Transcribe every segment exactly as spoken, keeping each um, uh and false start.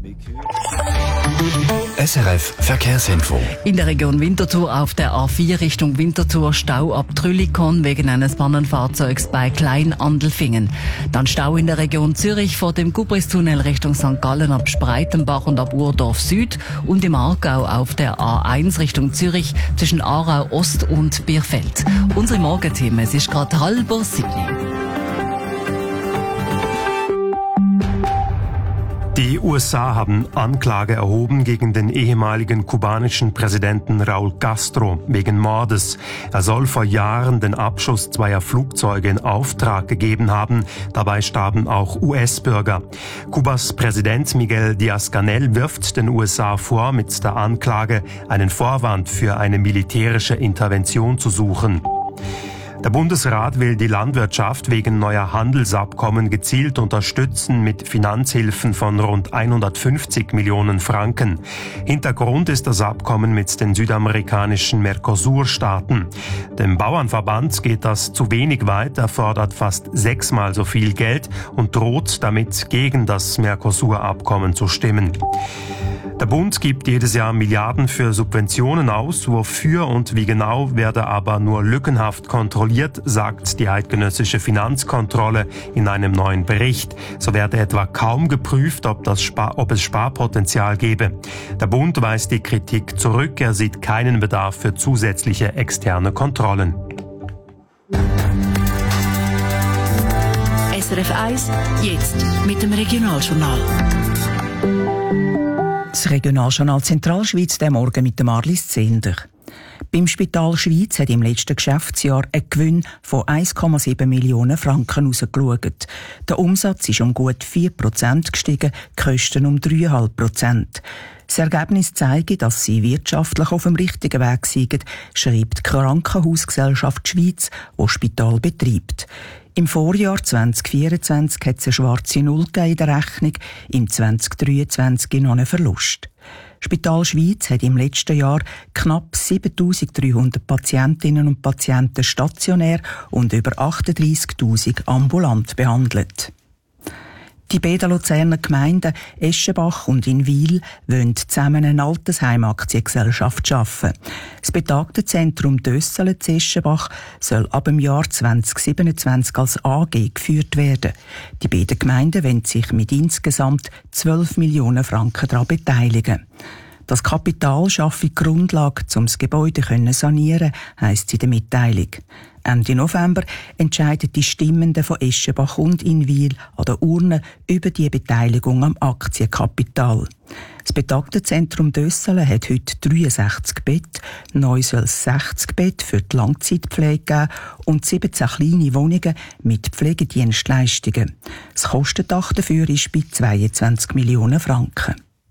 S R F Verkehrsinfo. In der Region Winterthur auf der A vier Richtung Winterthur Stau ab Trüllikon wegen eines Pannenfahrzeugs bei Kleinandelfingen. Dann Stau in der Region Zürich vor dem Gubristunnel Richtung Sankt Gallen ab Spreitenbach und ab Urdorf Süd und im Aargau auf der A eins Richtung Zürich zwischen Aarau Ost und Bierfeld. Unsere Morgenthemen, es ist gerade halb sieben. Die U S A haben Anklage erhoben gegen den ehemaligen kubanischen Präsidenten Raúl Castro wegen Mordes. Er soll vor Jahren den Abschuss zweier Flugzeuge in Auftrag gegeben haben. Dabei starben auch U S-Bürger. Kubas Präsident Miguel Díaz-Canel wirft den U S A vor, mit der Anklage einen Vorwand für eine militärische Intervention zu suchen. Der Bundesrat will die Landwirtschaft wegen neuer Handelsabkommen gezielt unterstützen mit Finanzhilfen von rund hundertfünfzig Millionen Franken. Hintergrund ist das Abkommen mit den südamerikanischen Mercosur-Staaten. Dem Bauernverband geht das zu wenig weit, er fordert fast sechsmal so viel Geld und droht damit gegen das Mercosur-Abkommen zu stimmen. Der Bund gibt jedes Jahr Milliarden für Subventionen aus. Wofür und wie genau werde aber nur lückenhaft kontrolliert, sagt die eidgenössische Finanzkontrolle in einem neuen Bericht. So werde etwa kaum geprüft, ob, das Spar- ob es Sparpotenzial gebe. Der Bund weist die Kritik zurück. Er sieht keinen Bedarf für zusätzliche externe Kontrollen. S R F eins, jetzt mit dem Regionaljournal. Das Regionaljournal Zentralschweiz, der Morgen mit dem Marlies Zehnder. Beim Spital Schweiz hat im letzten Geschäftsjahr ein Gewinn von eins Komma sieben Millionen Franken rausgeschaut. Der Umsatz ist um gut vier Prozent gestiegen, die Kosten um drei Komma fünf Prozent. Das Ergebnis zeigt, dass sie wirtschaftlich auf dem richtigen Weg sind, schreibt die Krankenhausgesellschaft Schweiz, die das Spital betreibt. Im Vorjahr zwanzig vierundzwanzig hat es eine schwarze Null in der Rechnung, im zwanzig dreiundzwanzig noch einen Verlust. Spital Schweiz hat im letzten Jahr knapp siebentausenddreihundert Patientinnen und Patienten stationär und über achtunddreissigtausend ambulant behandelt. Die beiden Luzerner Gemeinden Eschenbach und Inwil wollen zusammen eine Altersheimaktiengesellschaft schaffen. Das Betagtenzentrum Dösselen zu Eschenbach soll ab dem Jahr zwanzig siebenundzwanzig als A G geführt werden. Die beiden Gemeinden wollen sich mit insgesamt zwölf Millionen Franken daran beteiligen. Das Kapital schaffe die Grundlage, um das Gebäude zu sanieren, heisst es in der Mitteilung. Ende November entscheiden die Stimmenden von Eschenbach und Inwil an der Urne über die Beteiligung am Aktienkapital. Das Betagtenzentrum Dösselen hat heute dreiundsechzig Betten, neu soll es sechzig Betten für die Langzeitpflege geben und siebzehn kleine Wohnungen mit Pflegedienstleistungen. Das Kostendach dafür ist bei zweiundzwanzig Millionen Franken.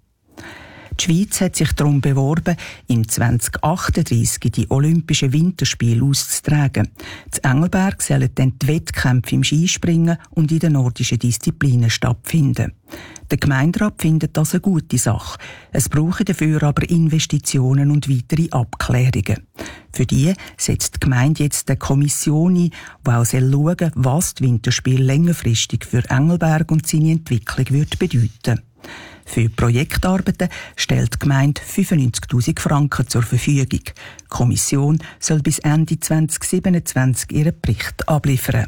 Die Schweiz hat sich darum beworben, im zwanzig achtunddreissig die Olympischen Winterspiele auszutragen. In Engelberg sollen dann die Wettkämpfe im Skispringen und in den nordischen Disziplinen stattfinden. Der Gemeinderat findet das eine gute Sache. Es brauche dafür aber Investitionen und weitere Abklärungen. Für die setzt die Gemeinde jetzt eine Kommission ein, die auch schauen soll, was die Winterspiele längerfristig für Engelberg und seine Entwicklung wird bedeuten. Für Projektarbeiten stellt die Gemeinde fünfundneunzigtausend Franken zur Verfügung. Die Kommission soll bis Ende zwanzig siebenundzwanzig ihren Bericht abliefern.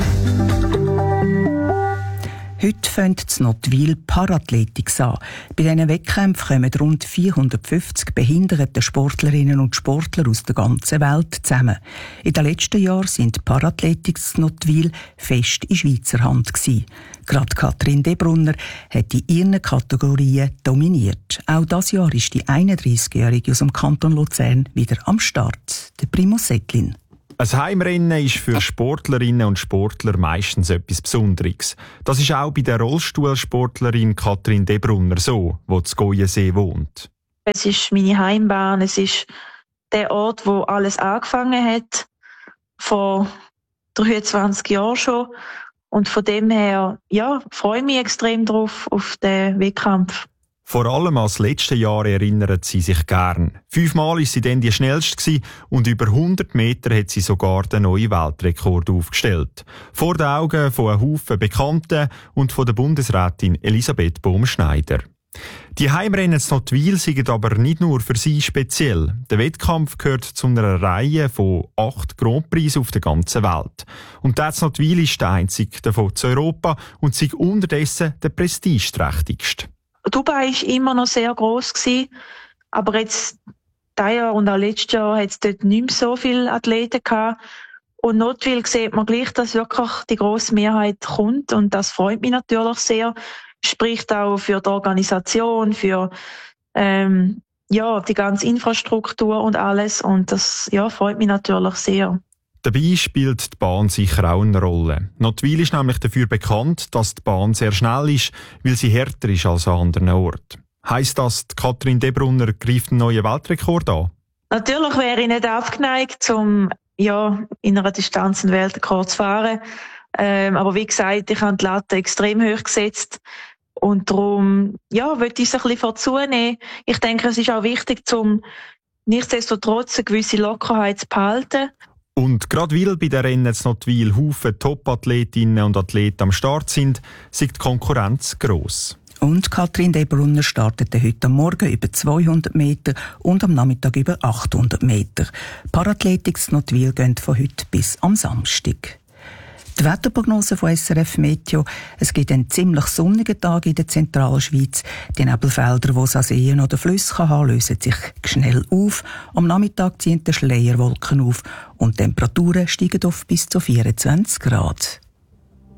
Heute fängt in Nottwil Parathletik an. Bei diesen Wettkämpfen kommen rund vierhundertfünfzig behinderte Sportlerinnen und Sportler aus der ganzen Welt zusammen. In den letzten Jahren sind die Parathletik in Nottwil fest in Schweizer Hand gewesen. Gerade Katrin Debrunner hat in ihren Kategorien dominiert. Auch dieses Jahr ist die einunddreissigjährige aus dem Kanton Luzern wieder am Start. Der Primus Settlin. Ein Heimrennen ist für Sportlerinnen und Sportler meistens etwas Besonderes. Das ist auch bei der Rollstuhlsportlerin Katrin Debrunner so, die in Goyensee wohnt. Es ist meine Heimbahn, es ist der Ort, wo alles angefangen hat, vor dreiundzwanzig Jahren schon. Und von dem her, ja, freue ich mich extrem drauf, auf den Wettkampf. Vor allem als letzte Jahr erinnert sie sich gern. Fünfmal war sie dann die schnellste und über hundert Meter hat sie sogar den neuen Weltrekord aufgestellt. Vor den Augen von einem Haufen Bekannten und von der Bundesrätin Elisabeth Bohm-Schneider. Die Heimrennen in Notwil sind aber nicht nur für sie speziell. Der Wettkampf gehört zu einer Reihe von acht Grand Prix auf der ganzen Welt. Und der in Notwil ist der einzige davon zu Europa und sei unterdessen der prestigeträchtigste. Dubai war immer noch sehr gross gewesen, aber jetzt dieses Jahr und auch letztes Jahr hat es dort nicht mehr so viele Athleten gehabt. Und Notwil sieht man gleich, dass wirklich die grosse Mehrheit kommt und das freut mich natürlich sehr. Spricht auch für die Organisation, für ähm, ja, die ganze Infrastruktur und alles. Und das ja, freut mich natürlich sehr. Dabei spielt die Bahn sicher auch eine Rolle. Notwil ist nämlich dafür bekannt, dass die Bahn sehr schnell ist, weil sie härter ist als an anderen Orten. Heisst das, die Katrin Debrunner greift einen neuen Weltrekord an? Natürlich wäre ich nicht abgeneigt, um ja, in einer Distanz einen Weltrekord zu fahren. Ähm, aber wie gesagt, ich habe die Latte extrem hoch gesetzt. Und darum, ja, wollte ich es ein bisschen vorzunehmen. Ich denke, es ist auch wichtig, um nichtsdestotrotz eine gewisse Lockerheit zu behalten. Und gerade weil bei den Rennen in Notwil Haufen Top-Athletinnen und Athleten am Start sind, ist die Konkurrenz gross. Und Katrin Debrunner startete heute Morgen über zweihundert Meter und am Nachmittag über achthundert Meter. Parathletik in Notwil geht von heute bis am Samstag. Die Wetterprognose von S R F Meteo. Es gibt einen ziemlich sonnigen Tag in der Zentralschweiz. Die Nebelfelder, die es an Seen oder Flüssen haben, lösen sich schnell auf. Am Nachmittag ziehen die Schleierwolken auf und die Temperaturen steigen auf bis zu vierundzwanzig Grad.